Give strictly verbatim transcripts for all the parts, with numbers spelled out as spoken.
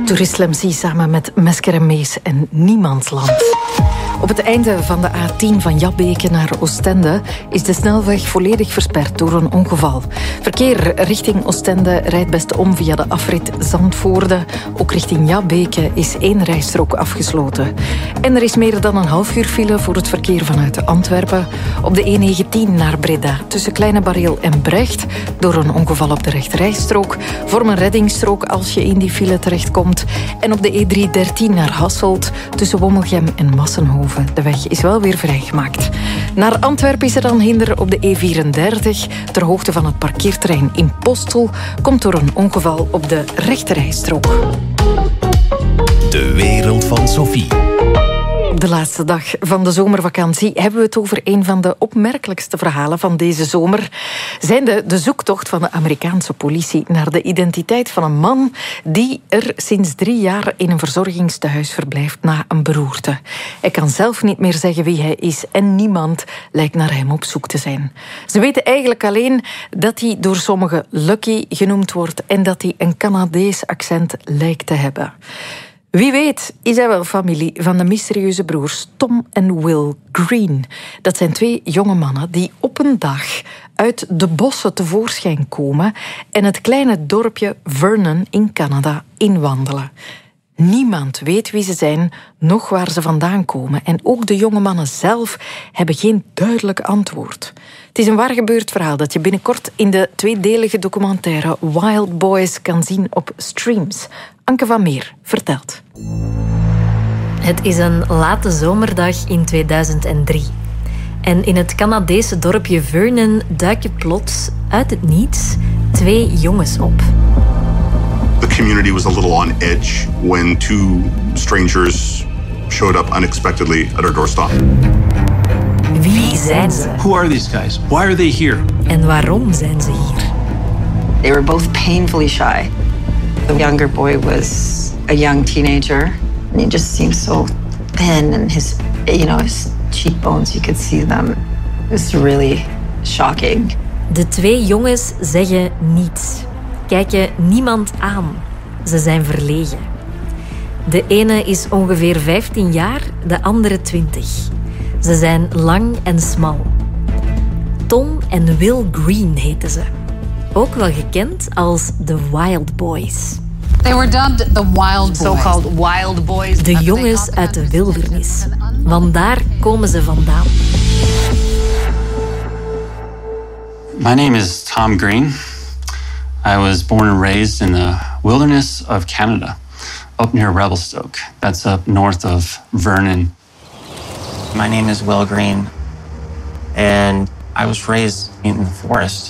Tourist Lemzy samen met Mesker en Mees en Niemandsland. Op het einde van de A tien van Jabbeke naar Oostende is de snelweg volledig versperd door een ongeval. Verkeer richting Oostende rijdt best om via de afrit Zandvoorde. Ook richting Jabbeke is één rijstrook afgesloten. En er is meer dan een half uur file voor het verkeer vanuit Antwerpen. Op de E negentien naar Breda tussen Kleine Bareel en Brecht door een ongeval op de rechterrijstrook. Vorm een reddingsstrook als je in die file terechtkomt. En op de E driehonderddertien naar Hasselt tussen Wommelgem en Massenhoven. De weg is wel weer vrijgemaakt. Naar Antwerpen is er dan hinder op de E vierendertig. Ter hoogte van het parkeerterrein in Postel komt door een ongeval op de rechterrijstrook. De wereld van Sophie. De laatste dag van de zomervakantie hebben we het over een van de opmerkelijkste verhalen van deze zomer. Zijnde de zoektocht van de Amerikaanse politie naar de identiteit van een man die er sinds drie jaar in een verzorgingstehuis verblijft na een beroerte. Hij kan zelf niet meer zeggen wie hij is en niemand lijkt naar hem op zoek te zijn. Ze weten eigenlijk alleen dat hij door sommigen Lucky genoemd wordt en dat hij een Canadees accent lijkt te hebben. Wie weet is hij wel familie van de mysterieuze broers Tom en Will Green. Dat zijn twee jonge mannen die op een dag uit de bossen tevoorschijn komen en het kleine dorpje Vernon in Canada inwandelen. Niemand weet wie ze zijn, noch waar ze vandaan komen. En ook de jonge mannen zelf hebben geen duidelijk antwoord. Het is een waargebeurd verhaal dat je binnenkort in de tweedelige documentaire Wild Boys kan zien op Streams. Anke van Meer vertelt. Het is een late zomerdag in tweeduizend drie. En in het Canadese dorpje Vernon duiken plots uit het niets twee jongens op. The community was a little on edge when two strangers showed up unexpectedly at our doorstep. Wie zijn ze? Who are these guys? Why are they here? En waarom zijn ze hier? They were both painfully shy. The younger boy was a young teenager, and he just seemed so thin, and his, you know, his cheekbones, you could see them. It was really shocking. De twee jongens zeggen niets. Kijken niemand aan. Ze zijn verlegen. De ene is ongeveer vijftien jaar, de andere twintig. Ze zijn lang en smal. Tom en Will Green heten ze. Ook wel gekend als de Wild Boys. They were dubbed the Wild Boys. So-called Wild Boys. De jongens uit de wildernis. Want daar komen ze vandaan. My name is Tom Green. I was born and raised in the wilderness of Canada, up near Revelstoke. That's up north of Vernon. My name is Will Green, and I was raised in the forest.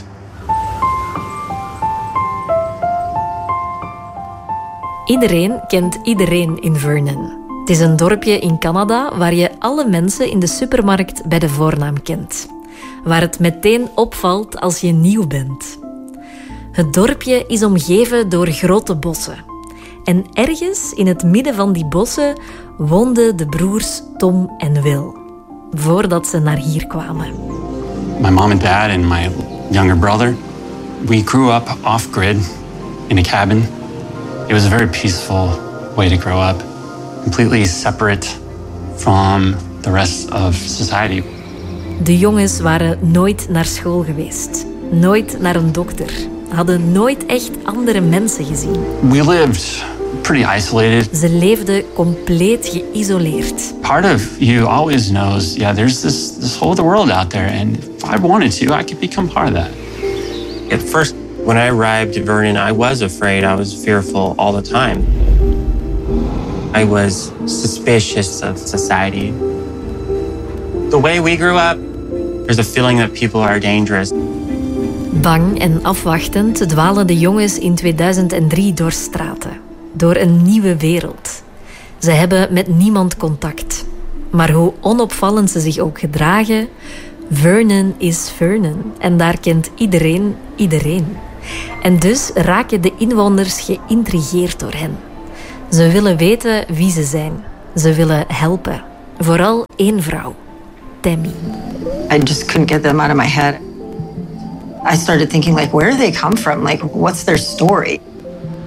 Iedereen kent iedereen in Vernon. Het is een dorpje in Canada waar je alle mensen in de supermarkt bij de voornaam kent. Waar het meteen opvalt als je nieuw bent. Het dorpje is omgeven door grote bossen. En ergens in het midden van die bossen woonden de broers Tom en Will. Voordat ze naar hier kwamen. My mom and dad and my younger brother, we grew up off-grid in a cabin. It was a very peaceful way to grow up. Completely separate from the rest of society. De jongens waren nooit naar school geweest. Nooit naar een dokter. Hadden nooit echt andere mensen gezien. We lived pretty isolated. Ze leefden compleet geïsoleerd. Part of you always knows, yeah, there's this, this whole other world out there, and if I wanted to, I could become part of that. At first, when I arrived at Vernon, I was afraid. I was fearful all the time. I was suspicious of society. The way we grew up, there's a feeling that people are dangerous. Bang en afwachtend dwalen de jongens in tweeduizend drie door straten. Door een nieuwe wereld. Ze hebben met niemand contact. Maar hoe onopvallend ze zich ook gedragen, Vernon is Vernon. En daar kent iedereen iedereen. En dus raken de inwoners geïntrigeerd door hen. Ze willen weten wie ze zijn. Ze willen helpen. Vooral één vrouw, Tammy. I just couldn't get them out of my head. I started thinking, like, where do they come from? Like, what's their story?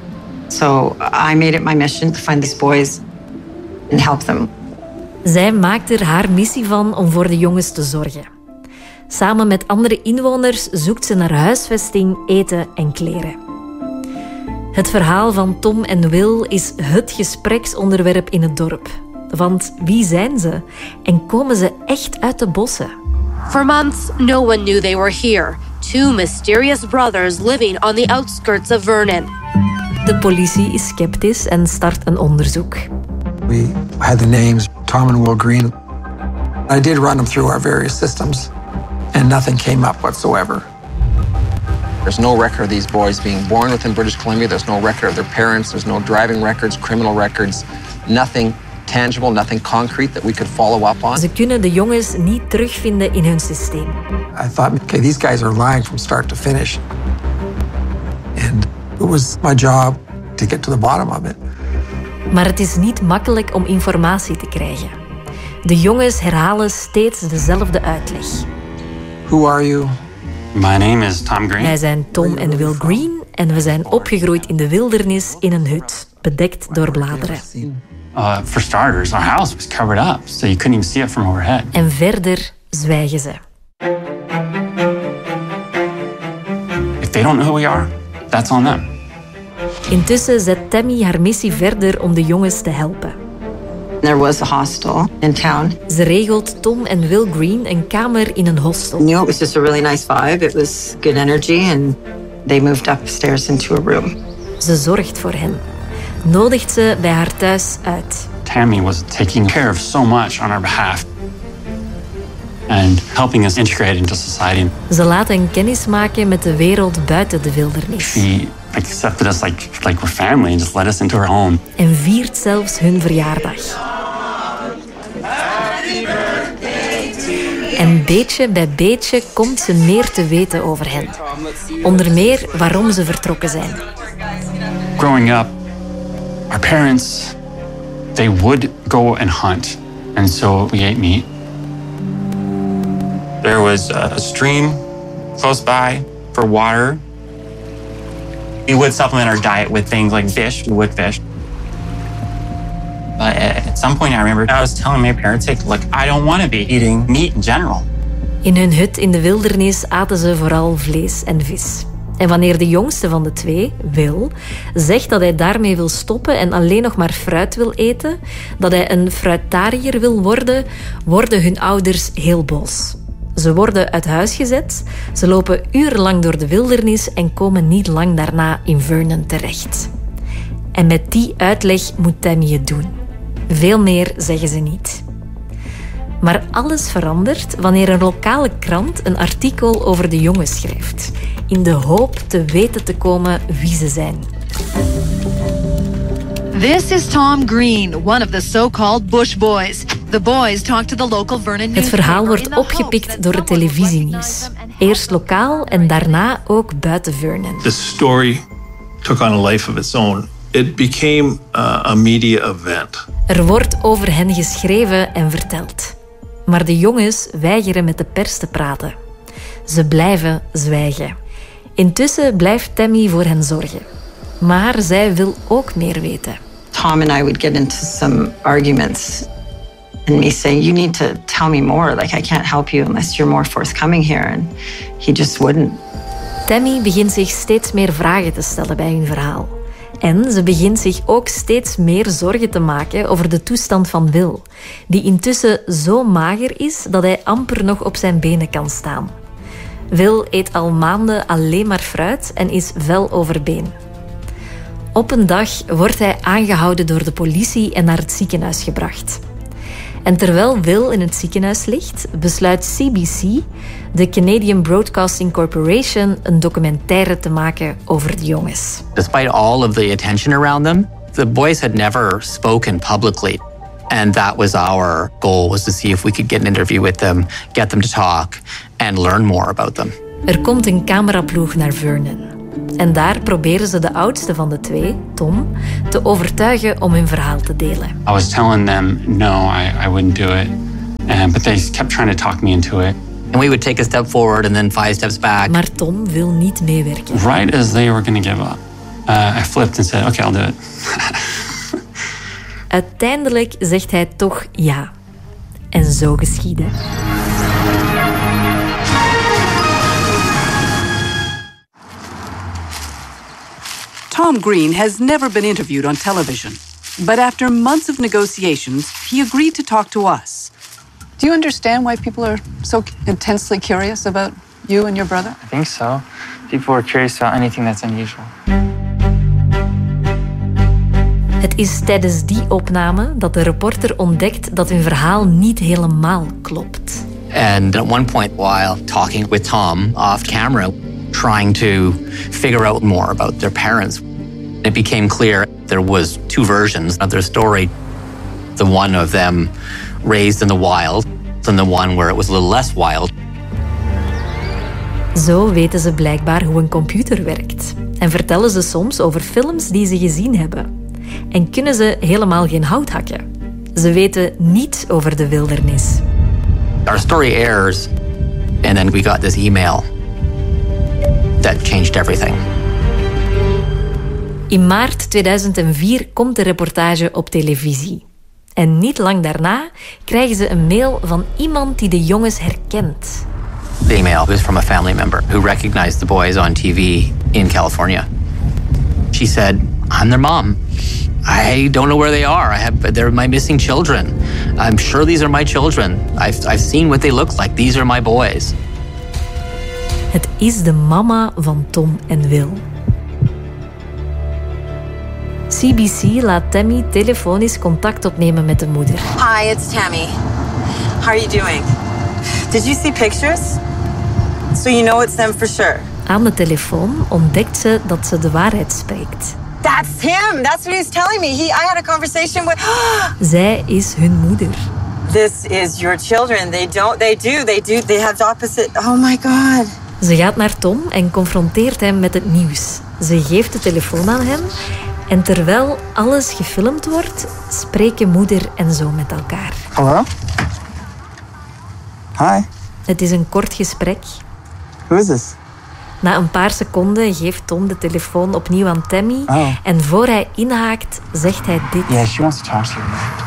So I made it my mission to find these boys and help them. Zij maakt er haar missie van om voor de jongens te zorgen. Samen met andere inwoners zoekt ze naar huisvesting, eten en kleren. Het verhaal van Tom en Will is het gespreksonderwerp in het dorp. Want wie zijn ze? En komen ze echt uit de bossen? For months, no one knew they were here. Two mysterious brothers living on the outskirts of Vernon. De politie is sceptisch en start een onderzoek. We had the names Tom and Will Green. I did run them through our various systems, and nothing came up whatsoever. There's no record of these boys being born within British Columbia. There's no record of their parents. There's no driving records, criminal records. Nothing tangible, nothing concrete that we could follow up on. Ze kunnen de jongens niet terugvinden in hun systeem. I thought, okay, these guys are lying from start to finish. And it was my job to get to the bottom of it. Maar het is niet makkelijk om informatie te krijgen. De jongens herhalen steeds dezelfde uitleg. Who are you? My name is Tom Green. Wij zijn Tom en Will Green en we zijn opgegroeid in de wildernis in een hut, bedekt door bladeren. Uh, for starters, our house was covered up, so you couldn't even see it from overhead. En verder zwijgen ze. If they don't know who we are, that's on them. Intussen zet Tammy haar missie verder om de jongens te helpen. There was a hostel in town. Ze regelt Tom en Will Green een kamer in een hostel. You know, it was just a really nice vibe. It was good energy and they moved upstairs into a room. Ze zorgt voor hen. Nodigt ze bij haar thuis uit. Tammy was taking care of so much on our behalf and helping us integrate into society. Ze laat hen kennis maken met de wereld buiten de wildernis. She accepted us like, like we're family and just let us into her home. En viert zelfs hun verjaardag. En beetje bij beetje komt ze meer te weten over hen. Onder meer waarom ze vertrokken zijn. Growing up, our parents, they would go and hunt. And so we ate meat. There was a stream close by for water. We would supplement our diet with things like fish. We would fish. But at some point I remember I was telling my parents, like, look, I don't want to be eating meat in general. In hun hut in de wildernis aten ze vooral vlees en vis. En wanneer de jongste van de twee, Will, zegt dat hij daarmee wil stoppen en alleen nog maar fruit wil eten, dat hij een fruitariër wil worden, worden hun ouders heel boos. Ze worden uit huis gezet, ze lopen urenlang door de wildernis en komen niet lang daarna in Vernon terecht. En met die uitleg moet Tammy het doen. Veel meer zeggen ze niet. Maar alles verandert wanneer een lokale krant een artikel over de jongens schrijft, in de hoop te weten te komen wie ze zijn. This is Tom Green, one of the so-called Bush Boys. The boys talk to the local Vernon. Het verhaal wordt opgepikt door het televisienieuws. Eerst lokaal en daarna ook buiten Vernon. The story took on a life of its own. It became uh, a media event. Er wordt over hen geschreven en verteld. Maar de jongens weigeren met de pers te praten. Ze blijven zwijgen. Intussen blijft Tammy voor hen zorgen. Maar zij wil ook meer weten. Tom and I would get into some arguments. And me saying, you need to tell me more. Like, I can't help you unless you're more forthcoming here. And he just wouldn't. Tammy begint zich steeds meer vragen te stellen bij hun verhaal. En ze begint zich ook steeds meer zorgen te maken over de toestand van Will, die intussen zo mager is dat hij amper nog op zijn benen kan staan. Will eet al maanden alleen maar fruit en is vel over been. Op een dag wordt hij aangehouden door de politie en naar het ziekenhuis gebracht. En terwijl Will in het ziekenhuis ligt, besluit C B C, de Canadian Broadcasting Corporation, een documentaire te maken over de jongens. Despite all of the attention around them, the boys had never spoken publicly. And that was our goal, was to see if we could get an interview with them, get them to talk and learn more about them. Er komt een cameraploeg naar Vernon. En daar proberen ze de oudste van de twee, Tom, te overtuigen om hun verhaal te delen. I was telling them, no, I, I wouldn't do it. And, but they kept trying to talk me into it. And we would take a step forward and then five steps back. Maar Tom wil niet meewerken. Right as they were going to give up, uh, I flipped and said, okay, I'll do it. Uiteindelijk zegt hij toch ja. En zo geschiedde. Tom Green has never been interviewed on television. But after months of negotiations, he agreed to talk to us. Do you understand why people are so intensely curious about you and your brother? I think so. People are curious about anything that's unusual. Het is tijdens die opname dat de reporter ontdekt dat hun verhaal niet helemaal klopt. And at one point, while talking with Tom off camera, trying to figure out more about their parents, it became clear there was two versions of their story. The one of them raised in the wild, and the one where it was a little less wild. Zo weten ze blijkbaar hoe een computer werkt. En vertellen ze soms over films die ze gezien hebben. En kunnen ze helemaal geen hout hakken. Ze weten niets over de wildernis. Our story airs, and then we got this email that changed everything. In maart tweeduizend vier komt de reportage op televisie. En niet lang daarna krijgen ze een mail van iemand die de jongens herkent. The email was from a family member who recognized the boys on T V in California. She said, I'm their mom. I don't know where they are. I have, they're my missing children. I'm sure these are my children. I've, I've seen what they look like. These are my boys. Het is de mama van Tom en Will. C B C laat Tammy telefonisch contact opnemen met de moeder. Hi, it's Tammy. How are you doing? Did you see pictures? So you know it's them for sure. Aan de telefoon ontdekt ze dat ze de waarheid spreekt. That's him. That's what he's telling me. He, I had a conversation with... Zij is hun moeder. This is your children. They don't... They do. They do. They have the opposite... Oh my God. Ze gaat naar Tom en confronteert hem met het nieuws. Ze geeft de telefoon aan hem. En terwijl alles gefilmd wordt, spreken moeder en zoon met elkaar. Hallo? Hi. Het is een kort gesprek. Who is this? Na een paar seconden geeft Tom de telefoon opnieuw aan Tammy. Oh. En voor hij inhaakt, zegt hij dit. Yeah, she wants to talk to you.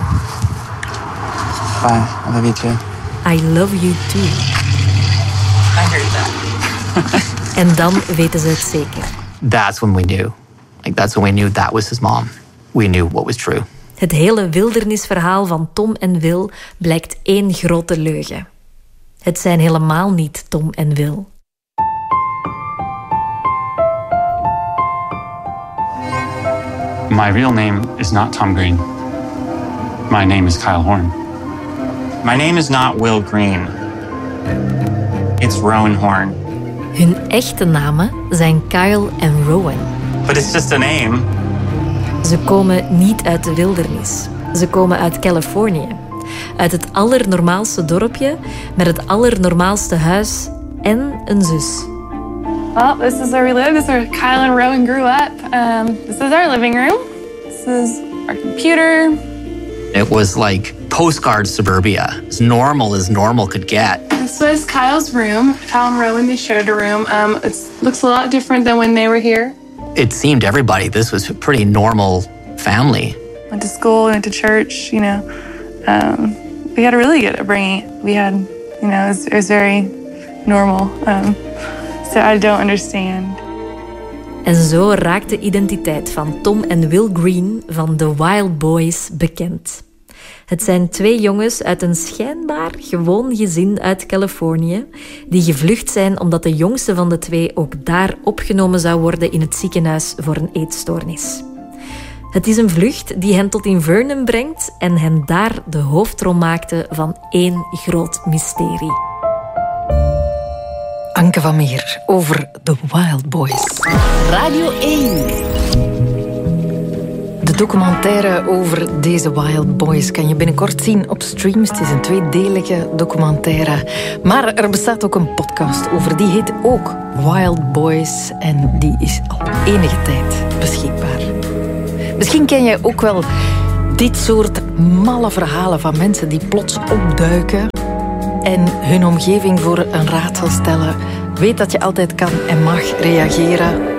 Bye. I love you too. I love you too. I heard that. En dan weten ze het zeker. That's when we knew. Like, that's when we knew that was his mom. We knew what was true. Het hele wildernisverhaal van Tom en Will blijkt één grote leugen. Het zijn helemaal niet Tom en Will. My real name is not Tom Green. My name is Kyle Horn. My name is not Will Green. It's Rowan Horn. Hun echte namen zijn Kyle en Rowan. But it's just a name. Ze komen niet uit de wildernis. Ze komen uit Californië. Uit het allernormaalste dorpje, met het allernormaalste huis en een zus. Well, this is where we live. This is where Kyle and Rowan grew up. Um, this is our living room. This is our computer. It was like postcard suburbia, as normal as normal could get. This was Kyle's room. Kyle and Rowan, they shared a room. Um, it looks a lot different than when they were here. It seemed to everybody this was a pretty normal family. Went to school, went to church, you know. Um, we had a really good upbringing. We had, you know, it was, it was very normal. Um, so I don't understand. En zo raakt de identiteit van Tom en Will Green van The Wild Boys bekend. Het zijn twee jongens uit een schijnbaar gewoon gezin uit Californië die gevlucht zijn omdat de jongste van de twee ook daar opgenomen zou worden in het ziekenhuis voor een eetstoornis. Het is een vlucht die hen tot in Vernon brengt en hen daar de hoofdrol maakte van één groot mysterie. Anke van Meer over The Wild Boys. Radio één. De documentaire over deze Wild Boys kan je binnenkort zien op streams. Het is een tweedelige documentaire. Maar er bestaat ook een podcast over. Die heet ook Wild Boys. En die is al enige tijd beschikbaar. Misschien ken jij ook wel dit soort malle verhalen van mensen die plots opduiken en hun omgeving voor een raadsel stellen. Weet dat je altijd kan en mag reageren